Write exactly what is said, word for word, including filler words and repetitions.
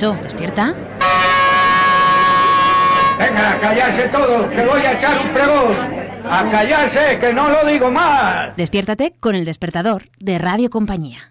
Nacho, despierta. Venga, a callarse todos, que voy a echar un pregón. A callarse, que no lo digo más. Despiértate con El Despertador de Radio Compañía.